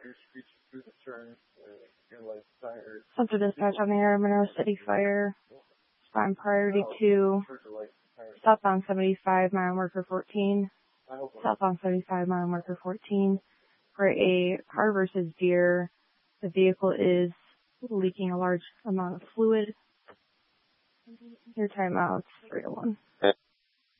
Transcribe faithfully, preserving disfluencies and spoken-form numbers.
Central dispatch on the air, Monroe City Fire. Respond priority to southbound seventy-five, mile marker fourteen. Southbound seventy-five, mile marker fourteen. For a car versus deer, the vehicle is leaking a large amount of fluid. Your timeout's three oh one.